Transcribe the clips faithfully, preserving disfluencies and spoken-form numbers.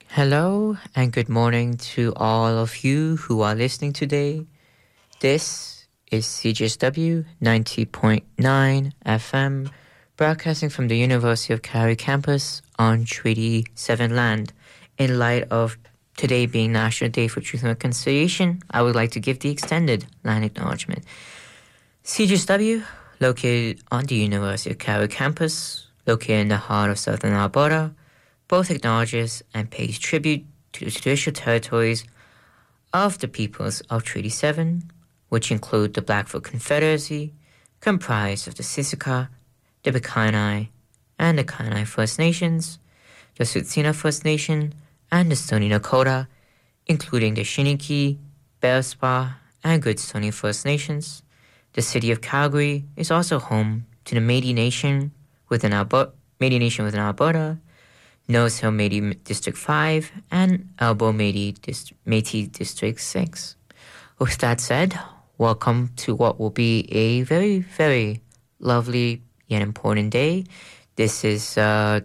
Hello and good morning to all of you who are listening today. This is C G S W ninety point nine F M, broadcasting from the University of Calgary campus on Treaty seven land. In light of today being National Day for Truth and Reconciliation, I would like to give the extended land acknowledgement. C G S W, located on the University of Calgary campus, located in the heart of southern Alberta, both acknowledges and pays tribute to the traditional territories of the peoples of Treaty seven, which include the Blackfoot Confederacy, comprised of the Siksika, the Piikani, and the Kainai First Nations, the Tsuut'ina First Nation, and the Stoney Nakoda, including the Chiniki, Bearspaw, and Goodstoney First Nations. The city of Calgary is also home to the Métis Nation within Alberta, Métis Nation within Alberta, Nose Hill Métis District five, and Elbow Métis, Dist- Métis District six. With that said, welcome to what will be a very, very lovely yet important day. This is uh,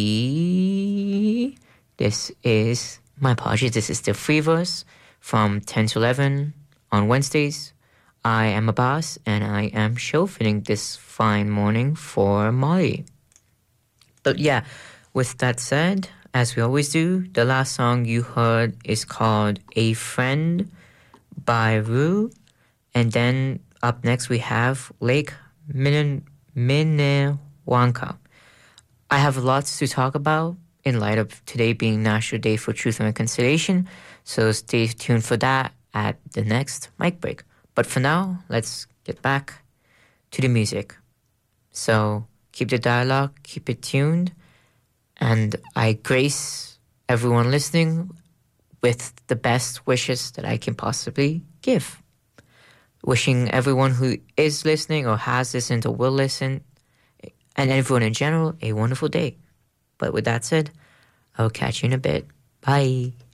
the... This is... My apologies, this is the free verse from ten to eleven on Wednesdays. I am Abbas, and I am show-fitting this fine morning for Molly. But yeah... With that said, as we always do, the last song you heard is called A Friend by Rue. And then up next we have Lake Min- Minnewanka. I have lots to talk about in light of today being National Day for Truth and Reconciliation, so stay tuned for that at the next mic break. But for now, let's get back to the music. So keep the dialogue, keep it tuned, and I grace everyone listening with the best wishes that I can possibly give. Wishing everyone who is listening or has listened or will listen, and everyone in general, a wonderful day. But with that said, I'll catch you in a bit. Bye.